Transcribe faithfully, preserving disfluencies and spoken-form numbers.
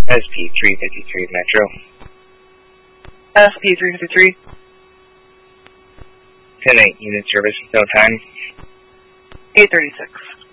S P three fifty-three Metro. S P three fifty-three. ten eight unit service, no time. eight thirty-six.